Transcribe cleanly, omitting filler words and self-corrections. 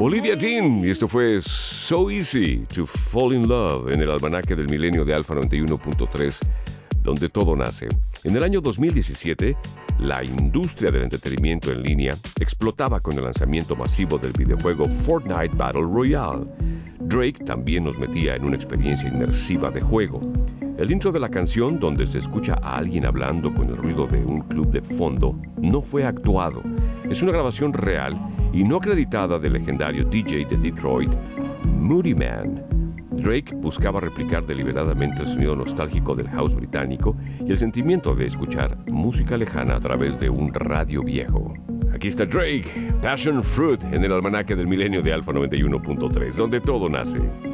Olivia Dean, y esto fue So Easy to Fall in Love en el almanaque del milenio de Alfa 91.3, donde todo nace. En el año 2017, la industria del entretenimiento en línea explotaba con el lanzamiento masivo del videojuego Fortnite Battle Royale. Drake también nos metía en una experiencia inmersiva de juego. El intro de la canción, donde se escucha a alguien hablando con el ruido de un club de fondo, no fue actuado. Es una grabación real y no acreditada del legendario DJ de Detroit, Moodymann. Drake buscaba replicar deliberadamente el sonido nostálgico del house británico y el sentimiento de escuchar música lejana a través de un radio viejo. Aquí está Drake, Passion Fruit, en el almanaque del milenio de Alfa 91.3, donde todo nace.